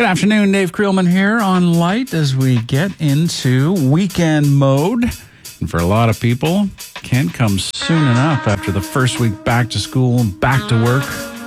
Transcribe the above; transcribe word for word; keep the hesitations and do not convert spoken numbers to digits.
Good afternoon, Dave Creelman here on Light as we get into weekend mode. And for a lot of people, can't come soon enough after the first week back to school and back to work.